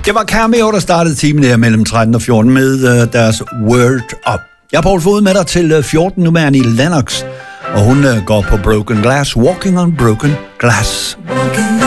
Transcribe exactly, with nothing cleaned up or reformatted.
Det var Cameo, der startede timen her mellem tretten og fjorten med uh, deres Word Up. Jeg har Poul Fod med dig til uh, fjorten, nu med Annie Lennox, og hun uh, går på Broken Glass, Walking on Broken Glass. Walking